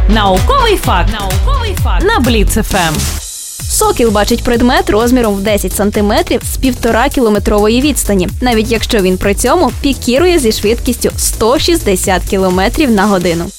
Науковий факт на Бліц ФМ. Сокіл бачить предмет розміром в 10 сантиметрів з 1,5-кілометрової відстані, навіть якщо він при цьому пікірує зі швидкістю 160 км на годину.